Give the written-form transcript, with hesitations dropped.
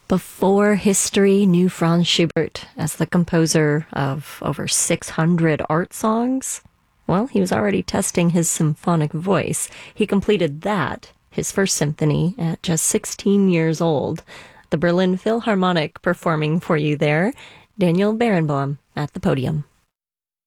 Before history knew Franz Schubert as the composer of over 600 art songs, well, he was already testing his symphonic voice. He completed that, his first symphony, at just 16 years old. The Berlin Philharmonic performing for you there. Daniel Barenboim at the podium.